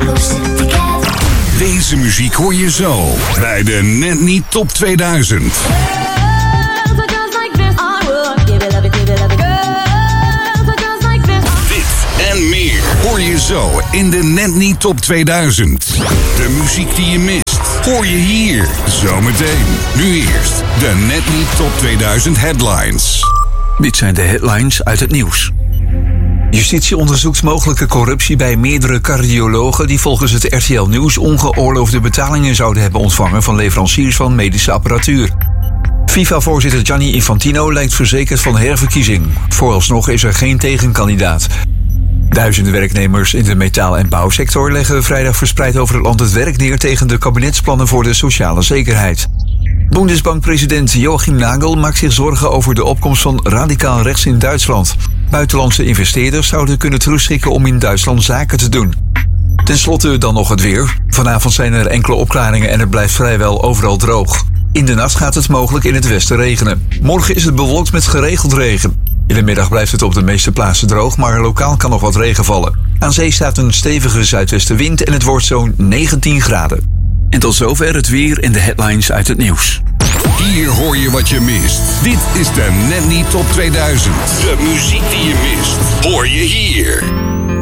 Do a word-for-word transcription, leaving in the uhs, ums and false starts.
Deze muziek hoor je zo bij de Net Niet Top tweeduizend. Dit en meer hoor je zo in de Net Niet Top tweeduizend. De muziek die je mist hoor je hier zometeen. Nu eerst de Net Niet Top tweeduizend headlines. Dit zijn de headlines uit het nieuws. Justitie onderzoekt mogelijke corruptie bij meerdere cardiologen die volgens het R T L Nieuws ongeoorloofde betalingen zouden hebben ontvangen van leveranciers van medische apparatuur. FIFA-voorzitter Gianni Infantino lijkt verzekerd van herverkiezing. Vooralsnog is er geen tegenkandidaat. Duizenden werknemers in de metaal- en bouwsector leggen vrijdag verspreid over het land het werk neer tegen de kabinetsplannen voor de sociale zekerheid. Bundesbankpresident Joachim Nagel maakt zich zorgen over de opkomst van radicaal rechts in Duitsland. Buitenlandse investeerders zouden kunnen terugschikken om in Duitsland zaken te doen. Ten slotte dan nog het weer. Vanavond zijn er enkele opklaringen en het blijft vrijwel overal droog. In de nacht gaat het mogelijk in het westen regenen. Morgen is het bewolkt met geregeld regen. In de middag blijft het op de meeste plaatsen droog, maar lokaal kan nog wat regen vallen. Aan zee staat een stevige zuidwestenwind en het wordt zo'n negentien graden. En tot zover het weer en de headlines uit het nieuws. Hier hoor je wat je mist. Dit is de Net Niet Top tweeduizend. De muziek die je mist, hoor je hier.